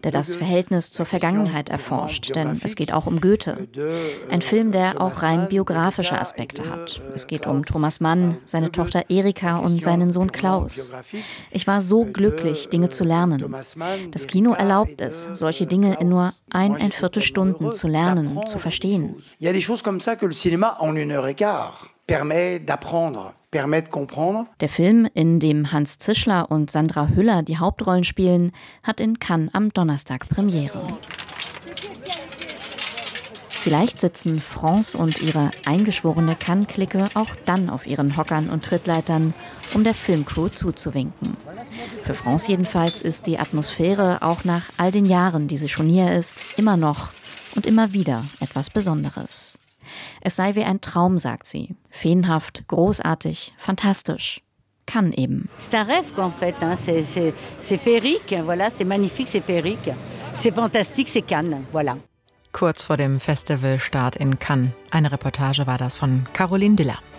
der das Verhältnis zur Vergangenheit erforscht, denn es geht auch um Goethe. Ein Film, der auch rein biografische Aspekte hat. Es geht um Thomas Mann, seine Tochter Erika und seinen Sohn Klaus. Ich war so glücklich, Dinge zu lernen. Das Kino erlaubt es, solche Dinge in nur 1,25 Stunden zu lernen, zu verstehen. Der Film, in dem Hans Zischler und Sandra Hüller die Hauptrollen spielen, hat in Cannes am Donnerstag Premiere. Vielleicht sitzen France und ihre eingeschworene Cannes-Clique auch dann auf ihren Hockern und Trittleitern, um der Filmcrew zuzuwinken. Für France jedenfalls ist die Atmosphäre auch nach all den Jahren, die sie schon hier ist, immer noch und immer wieder etwas Besonderes. Es sei wie ein Traum, sagt sie. Feenhaft, großartig, fantastisch. Cannes eben. C'est un rêve en fait, c'est féerique, voilà, c'est magnifique, c'est féerique. C'est fantastique, c'est Cannes, voilà. Kurz vor dem Festivalstart in Cannes. Eine Reportage war das von Caroline Diller.